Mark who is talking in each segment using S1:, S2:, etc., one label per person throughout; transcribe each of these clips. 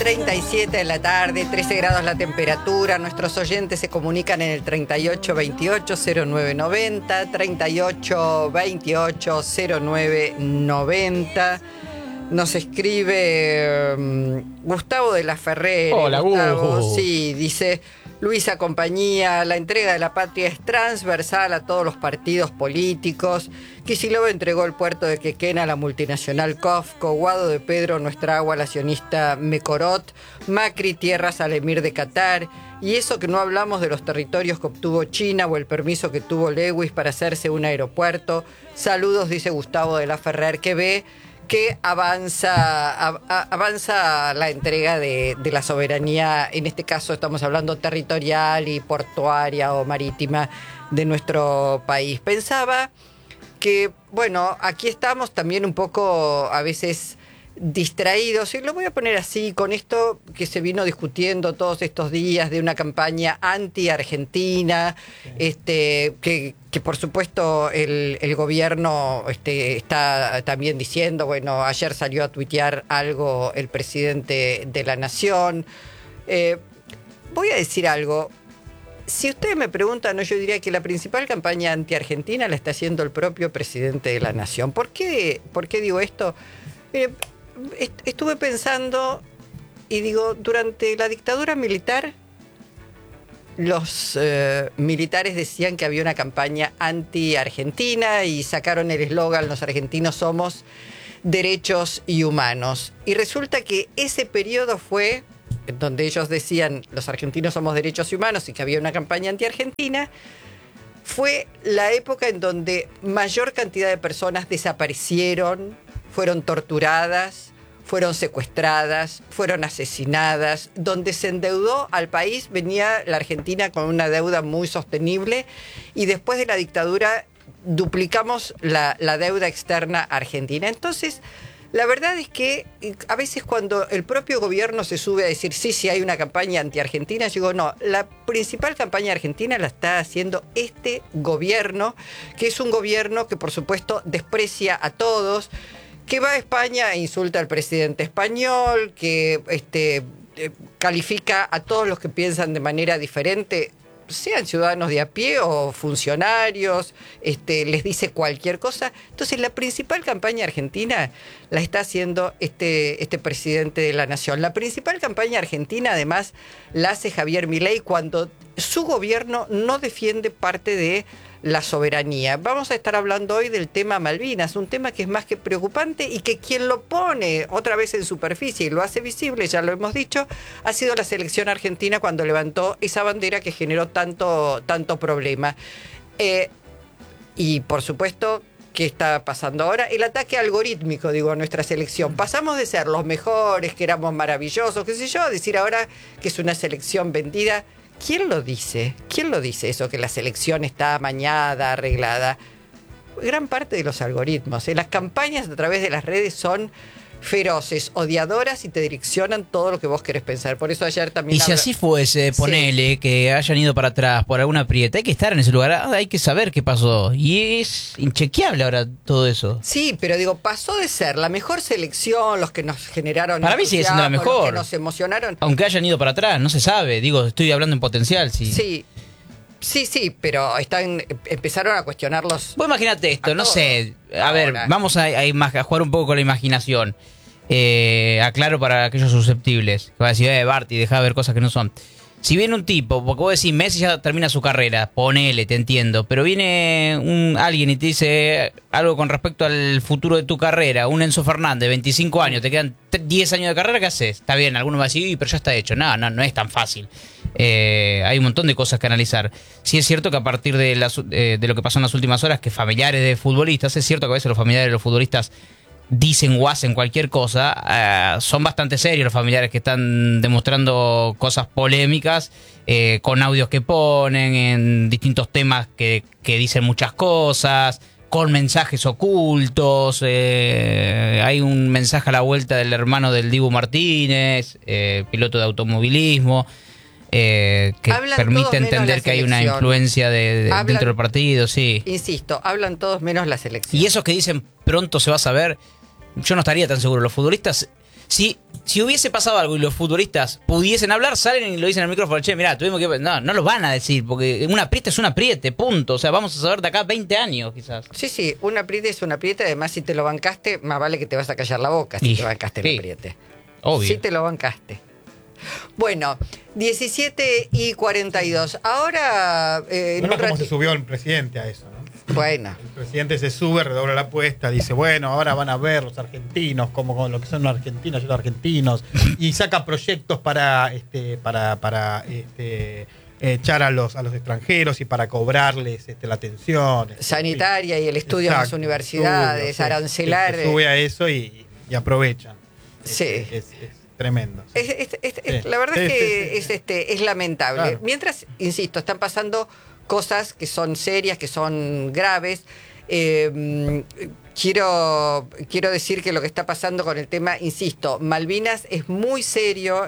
S1: 9:37 de la tarde, 13 grados la temperatura. Nuestros oyentes se comunican en el 3828-0990, 3828-0990. Nos escribe Gustavo de la Ferrere.
S2: Hola,
S1: Gustavo. Sí, dice: Luisa, compañía, la entrega de la patria es transversal a todos los partidos políticos. Kicillof entregó el puerto de Quequén a la multinacional COFCO, Guado de Pedro nuestra agua a la sionista Mecorot, Macri tierras al emir de Qatar, y eso que no hablamos de los territorios que obtuvo China o el permiso que tuvo Lewis para hacerse un aeropuerto. Saludos, dice Gustavo de la Ferrer, que ve que avanza la entrega de la soberanía, en este caso estamos hablando territorial y portuaria o marítima de nuestro país. Pensaba que, bueno, aquí estamos también un poco a veces distraídos, y lo voy a poner así, con esto que se vino discutiendo todos estos días de una campaña anti-argentina, que por supuesto el gobierno está también diciendo, bueno, ayer salió a tuitear algo el presidente de la Nación. Voy a decir algo. Si ustedes me preguntan, yo diría que la principal campaña anti-argentina la está haciendo el propio presidente de la Nación. ¿Por qué digo esto? Estuve pensando y digo, durante la dictadura militar, los militares decían que había una campaña anti-argentina y sacaron el eslogan: los argentinos somos derechos y humanos. Y resulta que ese periodo fue en donde ellos decían los argentinos somos derechos y humanos y que había una campaña anti-argentina. Fue la época en donde mayor cantidad de personas desaparecieron, fueron torturadas, fueron secuestradas, fueron asesinadas, donde se endeudó al país. Venía la Argentina con una deuda muy sostenible y después de la dictadura duplicamos la deuda externa argentina. Entonces, la verdad es que a veces cuando el propio gobierno se sube a decir sí, hay una campaña anti-argentina, yo digo, no, la principal campaña argentina la está haciendo este gobierno, que es un gobierno que por supuesto desprecia a todos, que va a España e insulta al presidente español, que califica a todos los que piensan de manera diferente, sean ciudadanos de a pie o funcionarios, les dice cualquier cosa. Entonces la principal campaña argentina la está haciendo este presidente de la Nación. La principal campaña argentina además la hace Javier Milei cuando su gobierno no defiende parte de la soberanía. Vamos a estar hablando hoy del tema Malvinas, un tema que es más que preocupante y que quien lo pone otra vez en superficie y lo hace visible, ya lo hemos dicho, ha sido la selección argentina cuando levantó esa bandera que generó tanto problema. Y por supuesto, ¿qué está pasando ahora? El ataque algorítmico, a nuestra selección. Pasamos de ser los mejores, que éramos maravillosos, qué sé yo, a decir ahora que es una selección vendida. ¿Quién lo dice? ¿Quién lo dice eso, que la selección está amañada, arreglada? Gran parte de los algoritmos. Las campañas a través de las redes son feroces, odiadoras y te direccionan todo lo que vos querés pensar. Por eso ayer también...
S2: Y si así fuese, ponele que hayan ido para atrás por alguna prieta, hay que estar en ese lugar, hay que saber qué pasó. Y es inchequeable ahora todo eso.
S1: Sí, pero pasó de ser la mejor selección, los que nos generaron...
S2: Para mí sigue siendo la mejor.
S1: Los que nos emocionaron.
S2: Aunque hayan ido para atrás, no se sabe. Estoy hablando en potencial. Sí.
S1: Sí, pero empezaron a cuestionarlos.
S2: Vos imaginate esto, no sé. A ver, vamos a jugar un poco con la imaginación. Aclaro para aquellos susceptibles. Que va a decir, Barty, deja de ver cosas que no son. Si viene un tipo, porque vos decís, Messi ya termina su carrera, ponele, te entiendo. Pero viene alguien y te dice algo con respecto al futuro de tu carrera. Un Enzo Fernández, 25 años, te quedan 10 años de carrera, ¿qué haces? Está bien, alguno va a decir, pero ya está hecho. No es tan fácil. Hay un montón de cosas que analizar. Sí es cierto que a partir de lo que pasó en las últimas horas, que familiares de futbolistas, es cierto que a veces los familiares de los futbolistas dicen o hacen cualquier cosa, son bastante serios los familiares que están demostrando cosas polémicas, con audios que ponen en distintos temas que dicen muchas cosas, con mensajes ocultos. Hay un mensaje a la vuelta del hermano del Dibu Martínez, piloto de automovilismo, que permite entender que hay una influencia dentro del partido, sí.
S1: Insisto, hablan todos menos la selección.
S2: Y esos que dicen pronto se va a saber, yo no estaría tan seguro. Los futbolistas Si hubiese pasado algo y los futbolistas pudiesen hablar, salen y lo dicen al micrófono, che, mirá, tuvimos que... No lo van a decir, porque un apriete es un apriete, punto. O sea, vamos a saber de acá 20 años, quizás.
S1: Sí, un apriete es un apriete. Además, si te lo bancaste, más vale que te vas a callar la boca si te bancaste el apriete.
S2: Obvio.
S1: Si te lo bancaste. Bueno, 17:42. Ahora...
S3: ¿Cómo se subió el presidente a eso, no?
S1: Bueno.
S3: El presidente se sube, redobla la apuesta, dice, bueno, ahora van a ver los argentinos, como lo que son los argentinos y los argentinos, y saca proyectos para echar a los extranjeros y para cobrarles la atención.
S1: Sanitaria y el estudio en las universidades, arancelar.
S3: Se sube a eso y aprovechan.
S1: Sí.
S3: Es tremendo.
S1: La verdad es que es lamentable.
S3: Claro.
S1: Mientras, insisto, están pasando cosas que son serias, que son graves. Quiero decir que lo que está pasando con el tema, insisto, Malvinas es muy serio,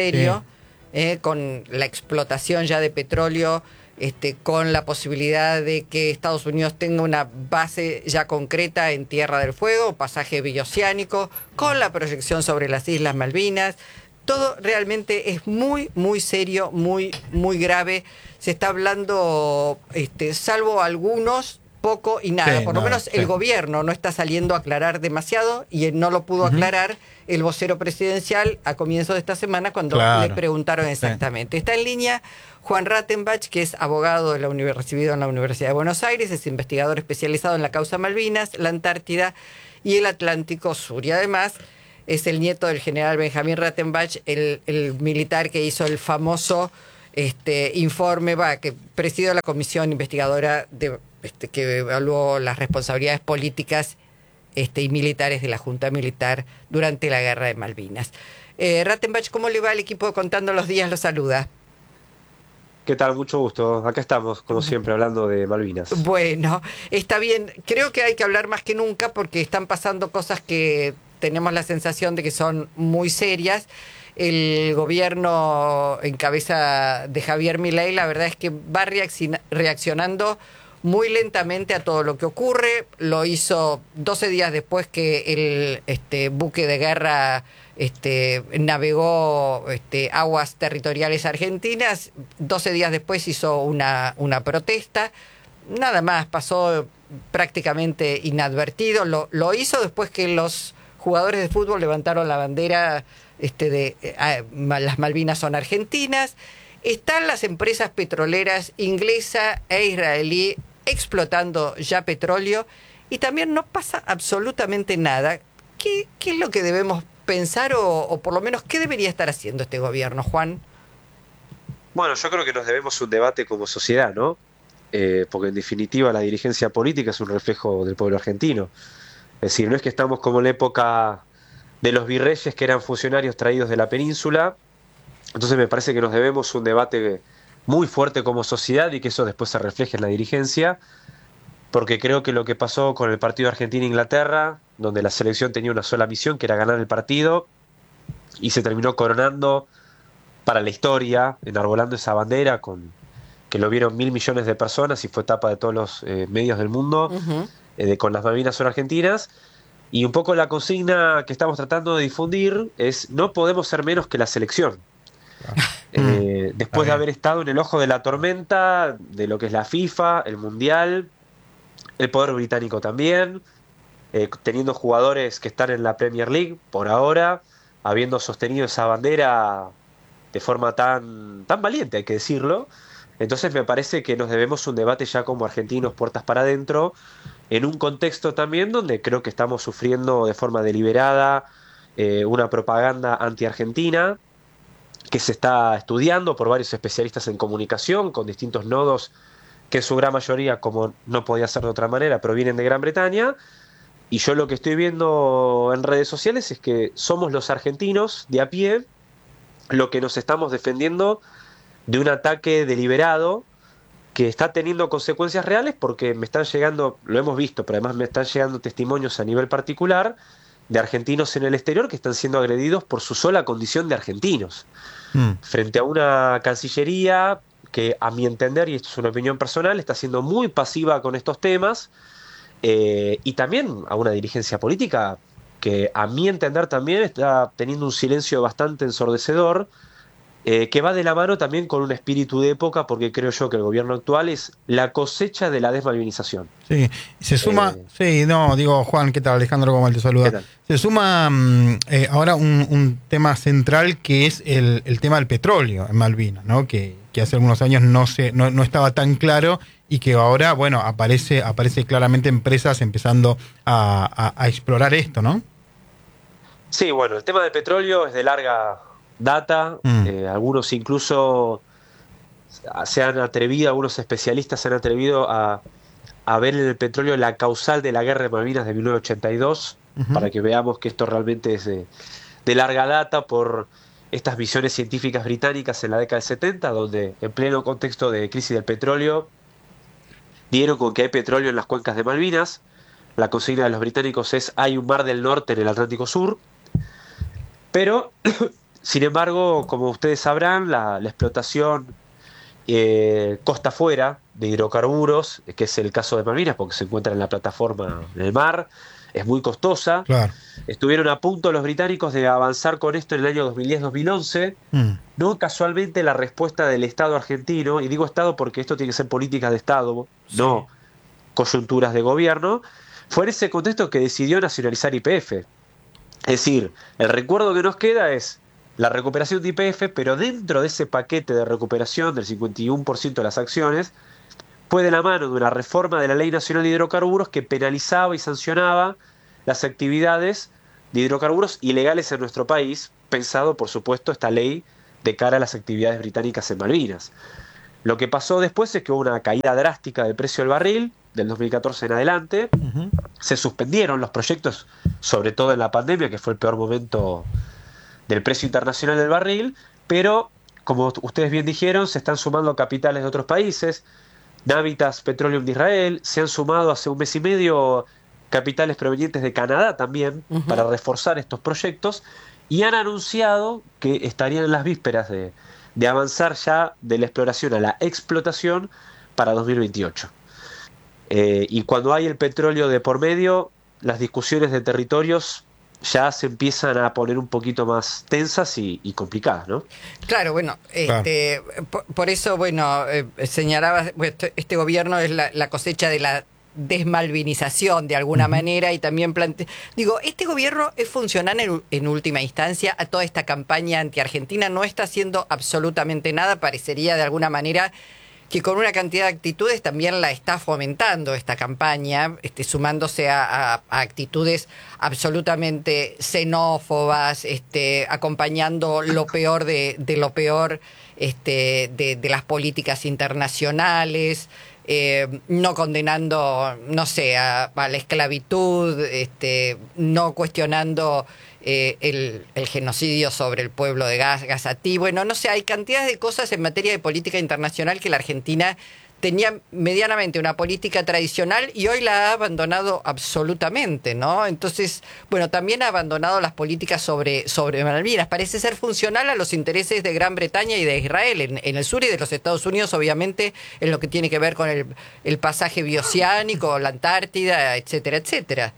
S1: con la explotación ya de petróleo, con la posibilidad de que Estados Unidos tenga una base ya concreta en Tierra del Fuego, pasaje bioceánico, con la proyección sobre las Islas Malvinas. Todo realmente es muy, muy serio, muy, muy grave. Se está hablando, salvo algunos, poco y nada.
S3: Sí,
S1: Por lo menos el gobierno no está saliendo a aclarar demasiado y no lo pudo aclarar el vocero presidencial a comienzo de esta semana cuando le preguntaron exactamente. Está en línea Juan Rattenbach, que es abogado recibido en la Universidad de Buenos Aires, es investigador especializado en la causa Malvinas, la Antártida y el Atlántico Sur. Y además es el nieto del general Benjamín Rattenbach, el militar que hizo el famoso informe, que presidió la comisión investigadora que evaluó las responsabilidades políticas y militares de la Junta Militar durante la Guerra de Malvinas. Rattenbach, ¿cómo le va al equipo de Contando los Días? Lo saluda.
S4: ¿Qué tal? Mucho gusto. Acá estamos, como siempre, hablando de Malvinas.
S1: Bueno, está bien. Creo que hay que hablar más que nunca porque están pasando cosas que tenemos la sensación de que son muy serias. El gobierno en cabeza de Javier Milei, la verdad es que va reaccionando muy lentamente a todo lo que ocurre. Lo hizo 12 días después que el buque de guerra navegó aguas territoriales argentinas. 12 días después hizo una protesta. Nada más, pasó prácticamente inadvertido. Lo hizo después que los jugadores de fútbol levantaron la bandera las Malvinas son argentinas. Están las empresas petroleras inglesa e israelí explotando ya petróleo y también no pasa absolutamente nada. ¿Qué es lo que debemos pensar o por lo menos qué debería estar haciendo este gobierno, Juan?
S4: Bueno, yo creo que nos debemos un debate como sociedad, ¿no? Porque en definitiva la dirigencia política es un reflejo del pueblo argentino. Es decir, no es que estamos como en la época de los virreyes que eran funcionarios traídos de la península. Entonces me parece que nos debemos un debate muy fuerte como sociedad y que eso después se refleje en la dirigencia, porque creo que lo que pasó con el partido Argentina-Inglaterra, donde la selección tenía una sola misión, que era ganar el partido, y se terminó coronando para la historia, enarbolando esa bandera, que lo vieron 1.000 millones de personas y fue tapa de todos los medios del mundo, con las Malvinas son argentinas. Y un poco la consigna que estamos tratando de difundir es: no podemos ser menos que la selección. Después de haber estado en el ojo de la tormenta de lo que es la FIFA, el Mundial, el poder británico también, teniendo jugadores que están en la Premier League por ahora, habiendo sostenido esa bandera de forma tan valiente, hay que decirlo. Entonces me parece que nos debemos un debate ya como argentinos, puertas para adentro, en un contexto también donde creo que estamos sufriendo de forma deliberada una propaganda anti-argentina que se está estudiando por varios especialistas en comunicación con distintos nodos que en su gran mayoría, como no podía ser de otra manera, provienen de Gran Bretaña. Y yo lo que estoy viendo en redes sociales es que somos los argentinos de a pie lo que nos estamos defendiendo de un ataque deliberado que está teniendo consecuencias reales, porque me están llegando, lo hemos visto, pero además me están llegando testimonios a nivel particular de argentinos en el exterior que están siendo agredidos por su sola condición de argentinos, frente a una Cancillería que, a mi entender, y esto es una opinión personal, está siendo muy pasiva con estos temas, y también a una dirigencia política que a mi entender también está teniendo un silencio bastante ensordecedor, que va de la mano también con un espíritu de época, porque creo yo que el gobierno actual es la cosecha de la desmalvinización.
S3: Sí, se suma, Juan, ¿qué tal? Alejandro Gómez te saluda. Se suma ahora un tema central que es el tema del petróleo en Malvinas, ¿no? Que hace algunos años no estaba tan claro y que ahora, bueno, aparece claramente empresas empezando a explorar esto, ¿no?
S4: Sí, bueno, el tema del petróleo es de larga data, algunos incluso algunos especialistas se han atrevido a ver en el petróleo la causal de la guerra de Malvinas de 1982, para que veamos que esto realmente es de larga data por estas misiones científicas británicas en la década del 70, donde en pleno contexto de crisis del petróleo dieron con que hay petróleo en las cuencas de Malvinas. La consigna de los británicos es: hay un mar del norte en el Atlántico Sur, pero sin embargo, como ustedes sabrán, la explotación costa afuera de hidrocarburos, que es el caso de Malvinas, porque se encuentra en la plataforma en el mar, es muy costosa.
S3: Claro.
S4: Estuvieron a punto los británicos de avanzar con esto en el año 2010-2011. No casualmente la respuesta del Estado argentino, y digo Estado porque esto tiene que ser políticas de Estado, no coyunturas de gobierno, fue en ese contexto que decidió nacionalizar YPF. Es decir, el recuerdo que nos queda es la recuperación de YPF, pero dentro de ese paquete de recuperación del 51% de las acciones, fue de la mano de una reforma de la Ley Nacional de Hidrocarburos que penalizaba y sancionaba las actividades de hidrocarburos ilegales en nuestro país, pensado, por supuesto, esta ley de cara a las actividades británicas en Malvinas. Lo que pasó después es que hubo una caída drástica del precio del barril, del 2014 en adelante. Se suspendieron los proyectos, sobre todo en la pandemia, que fue el peor momento del precio internacional del barril, pero, como ustedes bien dijeron, se están sumando capitales de otros países. Navitas Petroleum de Israel, se han sumado hace un mes y medio capitales provenientes de Canadá también, para reforzar estos proyectos, y han anunciado que estarían en las vísperas de avanzar ya de la exploración a la explotación para 2028. Y cuando hay el petróleo de por medio, las discusiones de territorios ya se empiezan a poner un poquito más tensas y complicadas, ¿no?
S1: Claro, bueno, por eso, bueno, señalabas, este gobierno es la cosecha de la desmalvinización de alguna manera, y también este gobierno es funcional en última instancia a toda esta campaña anti-argentina, no está haciendo absolutamente nada, parecería de alguna manera que con una cantidad de actitudes también la está fomentando esta campaña, sumándose a actitudes absolutamente xenófobas, acompañando lo peor de lo peor de las políticas internacionales, no condenando, no sé, a la esclavitud, no cuestionando el genocidio sobre el pueblo de Gazatí. Bueno, no sé, hay cantidades de cosas en materia de política internacional que la Argentina tenía medianamente una política tradicional y hoy la ha abandonado absolutamente, ¿no? Entonces, bueno, también ha abandonado las políticas sobre Malvinas. Parece ser funcional a los intereses de Gran Bretaña y de Israel en el sur, y de los Estados Unidos, obviamente, en lo que tiene que ver con el pasaje bioceánico, la Antártida, etcétera, etcétera.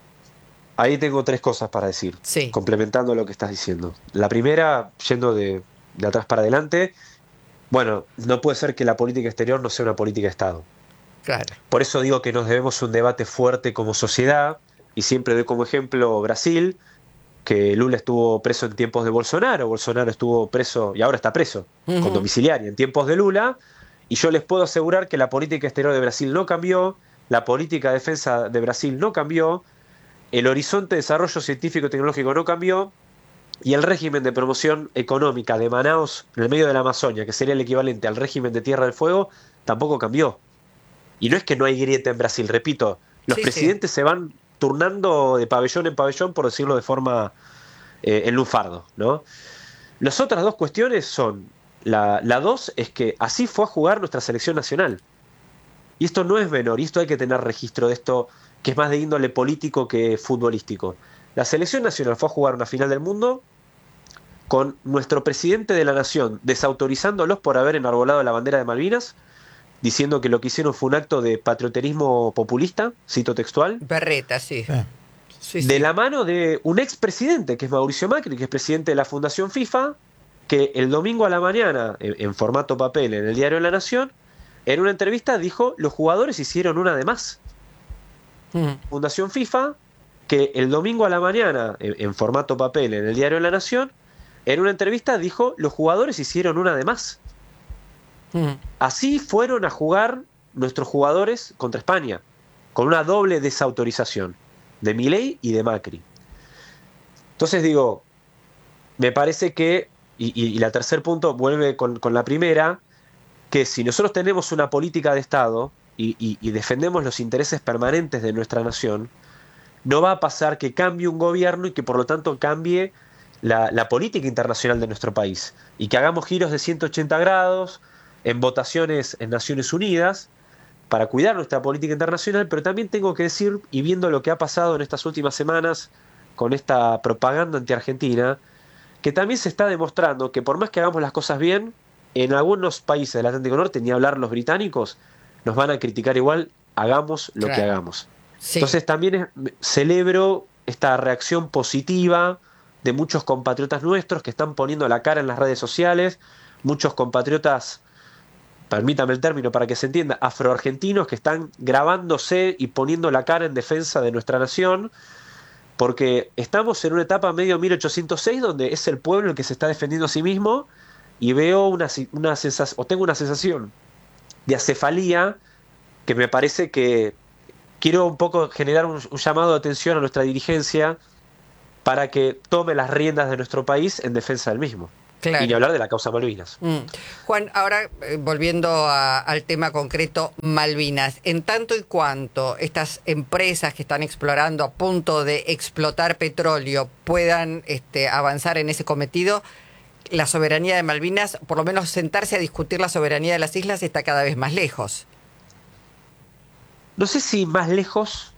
S4: Ahí tengo tres cosas para decir, complementando lo que estás diciendo. La primera, yendo de atrás para adelante, bueno, no puede ser que la política exterior no sea una política de Estado.
S1: Claro.
S4: Por eso digo que nos debemos un debate fuerte como sociedad, y siempre doy como ejemplo Brasil, que Lula estuvo preso en tiempos de Bolsonaro, Bolsonaro estuvo preso y ahora está preso, con domiciliaria, en tiempos de Lula, y yo les puedo asegurar que la política exterior de Brasil no cambió, la política de defensa de Brasil no cambió, el horizonte de desarrollo científico y tecnológico no cambió, y el régimen de promoción económica de Manaus, en el medio de la Amazonia, que sería el equivalente al régimen de Tierra del Fuego, tampoco cambió. Y no es que no hay grieta en Brasil, repito, los presidentes se van turnando de pabellón en pabellón, por decirlo de forma en lunfardo, ¿no? Las otras dos cuestiones son, la dos es que así fue a jugar nuestra selección nacional. Y esto no es menor, y esto hay que tener registro de esto, que es más de índole político que futbolístico. La selección nacional fue a jugar una final del mundo con nuestro presidente de la nación desautorizándolos por haber enarbolado la bandera de Malvinas, diciendo que lo que hicieron fue un acto de patrioterismo populista, cito textual.
S1: Berreta, sí.
S4: de la mano de un expresidente, que es Mauricio Macri, que es presidente de la Fundación FIFA, que el domingo a la mañana, en formato papel, en el diario La Nación, en una entrevista dijo: los jugadores hicieron una de más. Fundación FIFA, que el domingo a la mañana, en formato papel, en el diario La Nación, en una entrevista dijo: los jugadores hicieron una de más. Así fueron a jugar nuestros jugadores contra España, con una doble desautorización de Milei y de Macri. Entonces digo, me parece que, y la tercer punto vuelve con la primera, que si nosotros tenemos una política de Estado y defendemos los intereses permanentes de nuestra nación, no va a pasar que cambie un gobierno y que por lo tanto cambie la política internacional de nuestro país, y que hagamos giros de 180 grados en votaciones en Naciones Unidas para cuidar nuestra política internacional. Pero también tengo que decir, y viendo lo que ha pasado en estas últimas semanas con esta propaganda anti-Argentina, que también se está demostrando que por más que hagamos las cosas bien, en algunos países del Atlántico Norte, ni hablar los británicos, nos van a criticar igual, hagamos lo que hagamos. Sí. Entonces también celebro esta reacción positiva de muchos compatriotas nuestros que están poniendo la cara en las redes sociales, muchos compatriotas, permítame el término para que se entienda, afroargentinos, que están grabándose y poniendo la cara en defensa de nuestra nación, porque estamos en una etapa medio 1806 donde es el pueblo el que se está defendiendo a sí mismo, y veo tengo una sensación de acefalía que me parece que quiero un poco generar un llamado de atención a nuestra dirigencia para que tome las riendas de nuestro país en defensa del mismo. Claro. Y ni hablar de la causa Malvinas.
S1: Juan, ahora volviendo al tema concreto, Malvinas, en tanto y cuanto estas empresas que están explorando a punto de explotar petróleo puedan avanzar en ese cometido, la soberanía de Malvinas, por lo menos sentarse a discutir la soberanía de las islas, está cada vez más lejos.
S4: No sé si más lejos,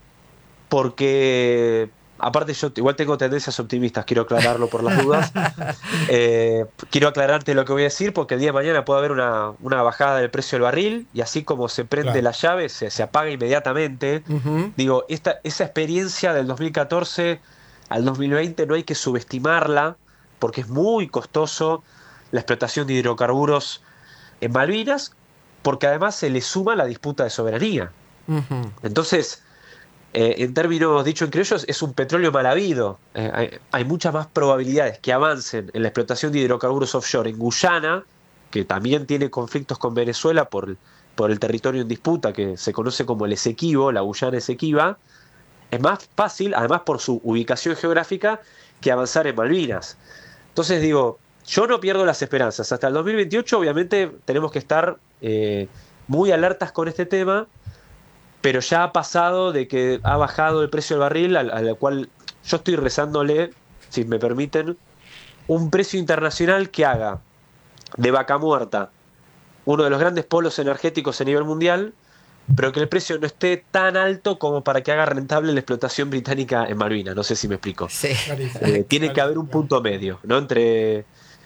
S4: porque aparte yo igual tengo tendencias optimistas, quiero aclararlo por las dudas. Quiero aclararte lo que voy a decir, porque el día de mañana puede haber una bajada del precio del barril, y así como se prende la llave, se apaga inmediatamente. Digo, esa experiencia del 2014 al 2020 no hay que subestimarla, porque es muy costoso la explotación de hidrocarburos en Malvinas, porque además se le suma la disputa de soberanía. Entonces, en términos dicho en criollos, es un petróleo mal habido. Hay muchas más probabilidades que avancen en la explotación de hidrocarburos offshore en Guyana, que también tiene conflictos con Venezuela por el territorio en disputa, que se conoce como el Esequibo, la Guyana Esequiba. Es más fácil, además por su ubicación geográfica, que avanzar en Malvinas. Entonces digo, yo no pierdo las esperanzas. Hasta el 2028 obviamente tenemos que estar muy alertas con este tema, pero ya ha pasado de que ha bajado el precio del barril, al cual yo estoy rezándole, si me permiten, un precio internacional que haga de Vaca Muerta uno de los grandes polos energéticos a nivel mundial, pero que el precio no esté tan alto como para que haga rentable la explotación británica en Malvinas. No sé si me explico.
S1: Sí.
S4: Tiene que haber un punto medio, ¿no? Entre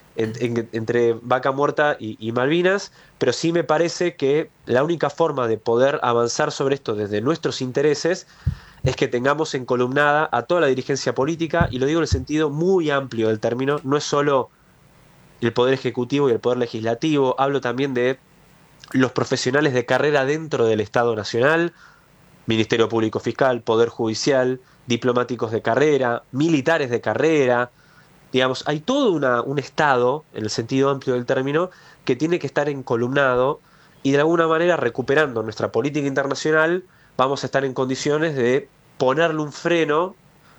S4: Vaca Muerta y Malvinas, pero sí me parece que la única forma de poder avanzar sobre esto desde nuestros intereses es que tengamos encolumnada a toda la dirigencia política, y lo digo en el sentido muy amplio del término. No es solo el Poder Ejecutivo y el Poder Legislativo, hablo también de los profesionales de carrera dentro del Estado Nacional, Ministerio Público Fiscal, Poder Judicial, diplomáticos de carrera, militares de carrera. Digamos, hay todo un Estado, en el sentido amplio del término, que tiene que estar encolumnado, y de alguna manera, recuperando nuestra política internacional, vamos a estar en condiciones de ponerle un freno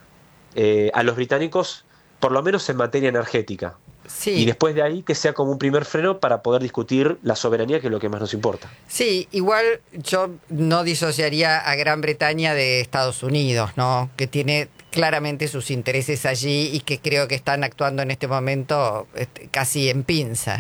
S4: a los británicos, por lo menos en materia energética.
S1: Sí.
S4: Y después de ahí que sea como un primer freno para poder discutir la soberanía, que es lo que más nos importa.
S1: Sí, igual yo no disociaría a Gran Bretaña de Estados Unidos, ¿no? Que tiene claramente sus intereses allí y que creo que están actuando en este momento casi en pinza.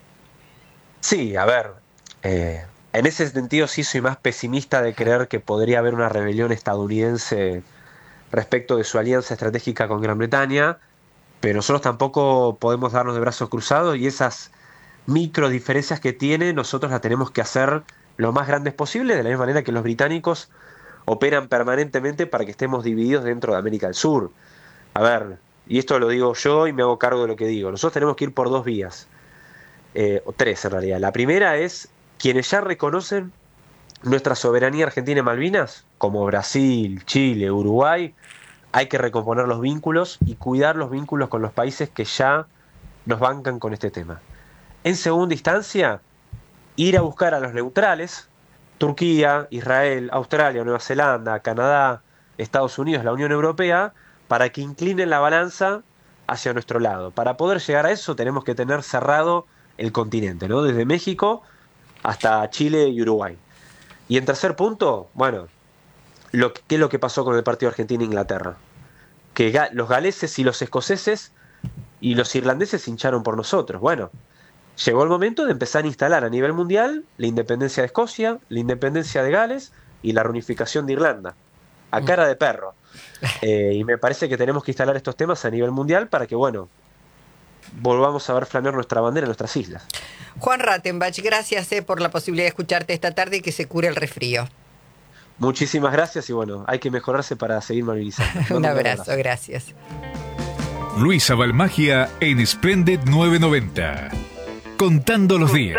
S4: Sí, a ver, en ese sentido sí soy más pesimista de creer que podría haber una rebelión estadounidense respecto de su alianza estratégica con Gran Bretaña, pero nosotros tampoco podemos darnos de brazos cruzados, y esas micro diferencias que tiene nosotros las tenemos que hacer lo más grandes posible, de la misma manera que los británicos operan permanentemente para que estemos divididos dentro de América del Sur. A ver, y esto lo digo yo y me hago cargo de lo que digo. Nosotros tenemos que ir por 2 vías, o 3 en realidad. La primera es quienes ya reconocen nuestra soberanía argentina en Malvinas, como Brasil, Chile, Uruguay. Hay que recomponer los vínculos y cuidar los vínculos con los países que ya nos bancan con este tema. En segunda instancia, ir a buscar a los neutrales, Turquía, Israel, Australia, Nueva Zelanda, Canadá, Estados Unidos, la Unión Europea, para que inclinen la balanza hacia nuestro lado. Para poder llegar a eso tenemos que tener cerrado el continente, ¿no? Desde México hasta Chile y Uruguay. Y en tercer punto, bueno, ¿qué es lo que pasó con el partido Argentina-Inglaterra? Que los galeses y los escoceses y los irlandeses hincharon por nosotros. Bueno, llegó el momento de empezar a instalar a nivel mundial la independencia de Escocia, la independencia de Gales y la reunificación de Irlanda. A cara de perro. Y me parece que tenemos que instalar estos temas a nivel mundial para que, bueno, volvamos a ver flamear nuestra bandera en nuestras islas.
S1: Juan Rattenbach, gracias por la posibilidad de escucharte esta tarde y que se cure el resfrío.
S4: Muchísimas gracias y bueno, hay que mejorarse para seguir movilizando.
S1: Un abrazo, gracias.
S5: Luisa Balmagia en Splendid 990. Contando los días.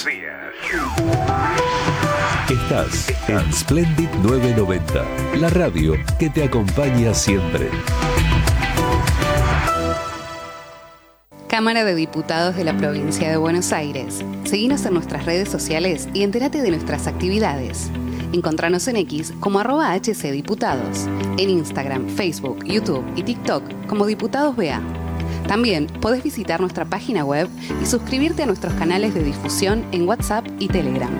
S6: Estás en Splendid 990, la radio que te acompaña siempre.
S7: Cámara de Diputados de la Provincia de Buenos Aires. Seguinos en nuestras redes sociales y entérate de nuestras actividades. Encontranos en X como @HCDiputados, en Instagram, Facebook, YouTube y TikTok como Diputados BA. También podés visitar nuestra página web y suscribirte a nuestros canales de difusión en WhatsApp y Telegram.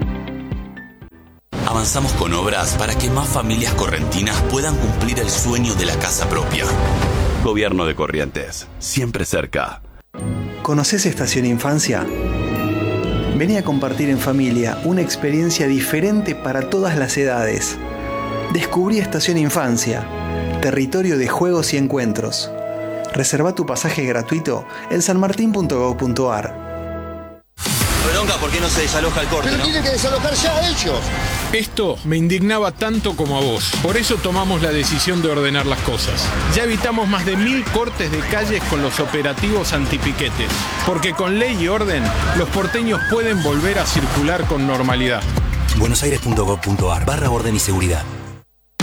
S8: Avanzamos con obras para que más familias correntinas puedan cumplir el sueño de la casa propia. Gobierno de Corrientes, siempre cerca.
S9: ¿Conoces Estación Infancia? Vení a compartir en familia una experiencia diferente para todas las edades. Descubrí Estación Infancia, territorio de juegos y encuentros. Reserva tu pasaje gratuito en sanmartin.gov.ar.
S8: Bronca, ¿por qué no se desaloja el corte?
S10: Pero tienen que desalojar ya ellos.
S11: Esto me indignaba tanto como a vos. Por eso tomamos la decisión de ordenar las cosas. Ya evitamos más de 1000 cortes de calles con los operativos antipiquetes. Porque con ley y orden, los porteños pueden volver a circular con normalidad.
S8: buenosaires.gov.ar/orden y seguridad.